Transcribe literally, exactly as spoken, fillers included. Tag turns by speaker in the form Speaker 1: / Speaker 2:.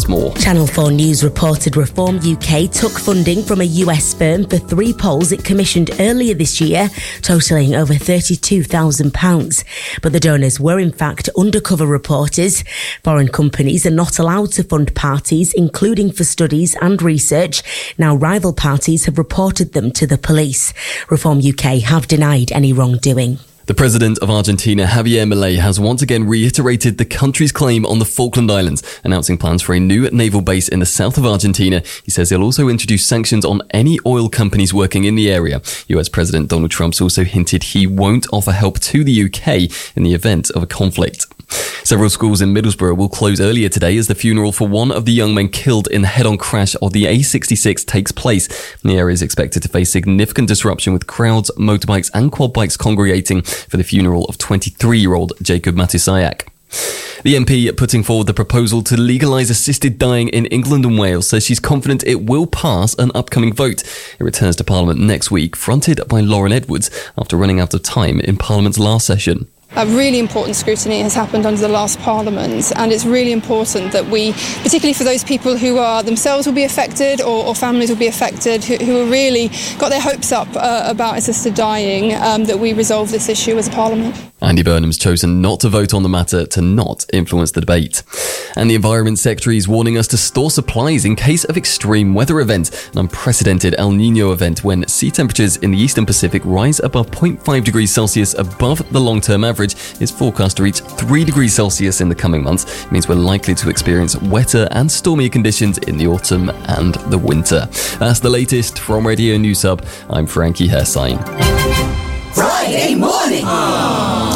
Speaker 1: plus more.
Speaker 2: Channel four News reported Reform U K took funding from a U S firm for three polls it commissioned earlier this year, totalling over thirty-two thousand pounds. But the donors were in fact undercover reporters. Foreign companies are not allowed to fund parties, including for studies and research. Now rival parties have reported them to the police. Reform U K have denied any wrongdoing.
Speaker 1: The president of Argentina, Javier Milei, has once again reiterated the country's claim on the Falkland Islands, announcing plans for a new naval base in the south of Argentina. He says he'll also introduce sanctions on any oil companies working in the area. U S President Donald Trump's also hinted he won't offer help to the U K in the event of a conflict. Several schools in Middlesbrough will close earlier today as the funeral for one of the young men killed in the head-on crash of the A sixty-six takes place. The area is expected to face significant disruption, with crowds, motorbikes and quad bikes congregating for the funeral of twenty-three-year-old Jacob Matusayak. The M P putting forward the proposal to legalise assisted dying in England and Wales says she's confident it will pass an upcoming vote. It returns to Parliament next week, fronted by Lauren Edwards after running out of time in Parliament's last session.
Speaker 3: A really important scrutiny has happened under the last Parliament, and it's really important that we, particularly for those people who are themselves will be affected or, or families will be affected, who, who have really got their hopes up uh, about assisted dying, um, that we resolve this issue as a Parliament.
Speaker 1: Andy Burnham's chosen not to vote on the matter to not influence the debate. And the Environment Secretary is warning us to store supplies in case of extreme weather event, an unprecedented El Niño event when sea temperatures in the Eastern Pacific rise above zero point five degrees Celsius above the long-term average. Is forecast to reach three degrees Celsius in the coming months. It means we're likely to experience wetter and stormier conditions in the autumn and the winter. That's the latest from Radio News Hub. I'm Frankie Hersign.
Speaker 4: Friday morning. Aww.